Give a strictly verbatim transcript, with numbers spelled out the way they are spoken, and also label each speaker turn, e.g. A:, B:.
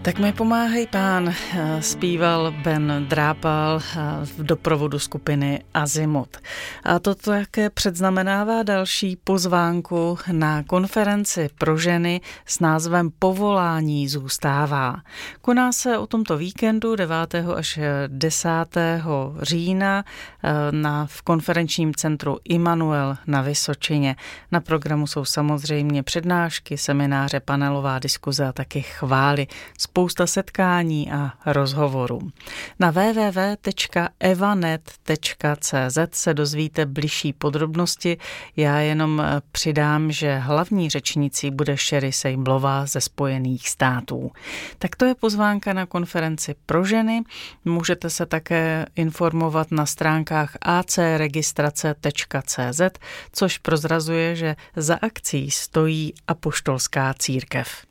A: Tak mi pomáhej pán, zpíval Ben Drápal v doprovodu skupiny Azimut. A toto také předznamenává další pozvánku na konferenci pro ženy s názvem Povolání zůstává. Koná se o tomto víkendu devátého až desátého října na, v konferenčním centru Immanuel na Vysočině. Na programu jsou samozřejmě přednášky, semináře, panelová diskuze a taky chvály. Spousta setkání a rozhovorů. Na w w w tečka evanet tečka c z se dozvíte bližší podrobnosti. Já jenom přidám, že hlavní řečnicí bude Sherry Seiblová ze Spojených států. Tak to je pozvánka na konferenci pro ženy. Můžete se také informovat na stránkách a c registrace tečka c z, což prozrazuje, že za akcí stojí Apoštolská církev.